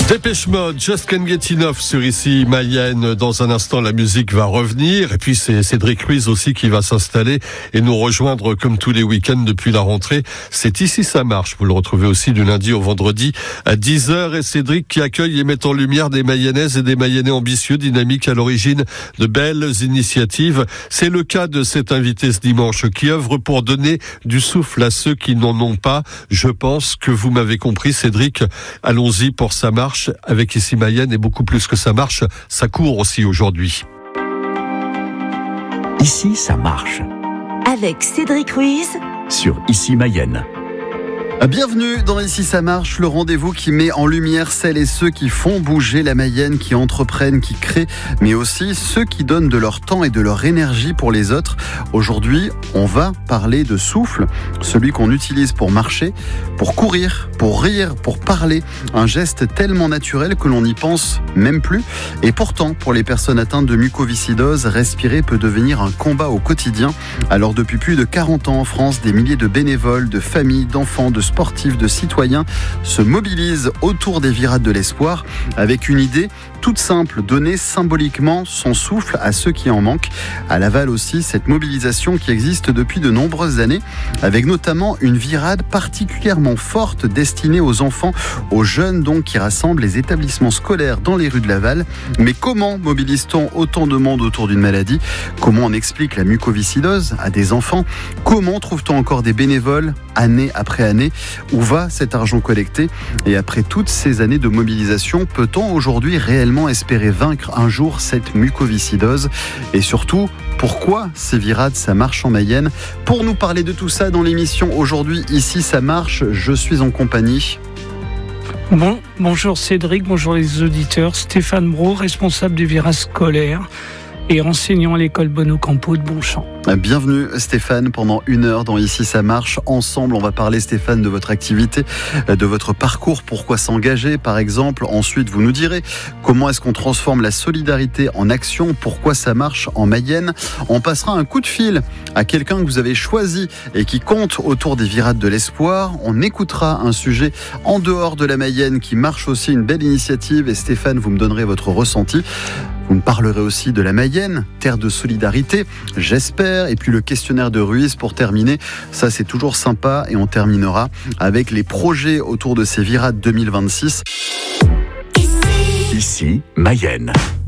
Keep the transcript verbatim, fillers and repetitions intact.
Dépêche Mode, Just Can't Get Enough sur Ici Mayenne. Dans un instant, la musique va revenir. Et puis, c'est Cédric Ruiz aussi qui va s'installer et nous rejoindre comme tous les week-ends depuis la rentrée. C'est Ici Ça Marche. Vous le retrouvez aussi du lundi au vendredi à dix heures. Et Cédric qui accueille et met en lumière des Mayennaises et des Mayennais ambitieux, dynamiques, à l'origine de belles initiatives. C'est le cas de cet invité ce dimanche qui œuvre pour donner du souffle à ceux qui n'en ont pas. Je pense que vous m'avez compris, Cédric. Allons-y pour Ça Marche. Avec Ici Mayenne, et beaucoup plus que ça marche, ça court aussi aujourd'hui. Ici, ça marche. Avec Cédric Ruiz sur Ici Mayenne. Bienvenue dans Ici Ça Marche, le rendez-vous qui met en lumière celles et ceux qui font bouger la Mayenne, qui entreprennent, qui créent, mais aussi ceux qui donnent de leur temps et de leur énergie pour les autres. Aujourd'hui, on va parler de souffle, celui qu'on utilise pour marcher, pour courir, pour rire, pour parler. Un geste tellement naturel que l'on n'y pense même plus. Et pourtant, pour les personnes atteintes de mucoviscidose, respirer peut devenir un combat au quotidien. Alors depuis plus de quarante ans en France, des milliers de bénévoles, de familles, d'enfants, de sportifs, de citoyens se mobilisent autour des virades de l'espoir avec une idée toute simple, donner symboliquement son souffle à ceux qui en manquent. À Laval aussi, cette mobilisation qui existe depuis de nombreuses années, avec notamment une virade particulièrement forte destinée aux enfants, aux jeunes donc, qui rassemblent les établissements scolaires dans les rues de Laval. Mais comment mobilise-t-on autant de monde autour d'une maladie ? Comment on explique la mucoviscidose à des enfants ? Comment trouve-t-on encore des bénévoles année après année ? Où va cet argent collecté ? Et après toutes ces années de mobilisation, peut-on aujourd'hui réellement espérer vaincre un jour cette mucoviscidose? Et surtout, pourquoi ces virades, ça marche en Mayenne? Pour nous parler de tout ça dans l'émission aujourd'hui, Ici Ça Marche, je suis en compagnie. Bon, bonjour Cédric, bonjour les auditeurs. Stéphane Brault, responsable du virage scolaire et enseignant à l'école Bonocampo de Bonchamp. Bienvenue Stéphane, pendant une heure dans Ici Ça Marche. Ensemble, on va parler, Stéphane, de votre activité, de votre parcours, pourquoi s'engager par exemple. Ensuite, vous nous direz comment est-ce qu'on transforme la solidarité en action, pourquoi ça marche en Mayenne. On passera un coup de fil à quelqu'un que vous avez choisi et qui compte autour des virades de l'espoir. On écoutera un sujet en dehors de la Mayenne qui marche aussi, une belle initiative, et Stéphane, vous me donnerez votre ressenti. Vous me parlerez aussi de la Mayenne, terre de solidarité, j'espère. Et puis le questionnaire de Ruiz pour terminer. Ça, c'est toujours sympa. Et on terminera avec les projets autour de ces virades deux mille vingt-six. Ici, Mayenne.